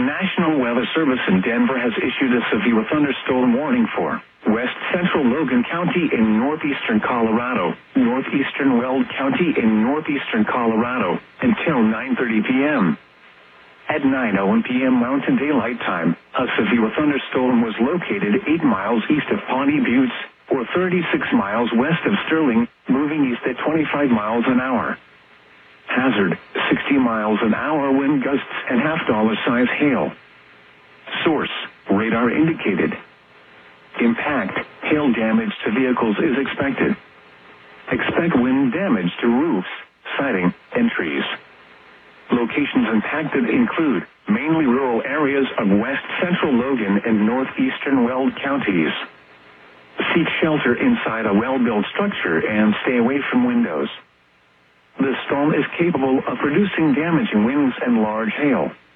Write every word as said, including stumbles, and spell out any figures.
National Weather Service in Denver has issued a severe thunderstorm warning for west central Logan County in northeastern Colorado, northeastern Weld County in northeastern Colorado, until nine thirty p.m. At nine oh one p.m. Mountain Daylight Time, a severe thunderstorm was located eight miles east of Pawnee Buttes, or thirty-six miles west of Sterling, moving east at twenty-five miles an hour. Hazard, sixty miles an hour wind gusts and half-dollar size hail. Source, radar indicated. Impact, hail damage to vehicles is expected. Expect wind damage to roofs, siding, and trees. Locations impacted include mainly rural areas of west central Logan and northeastern Weld counties. Seek shelter inside a well-built structure and stay away from windows. The storm is capable of producing damaging winds and large hail.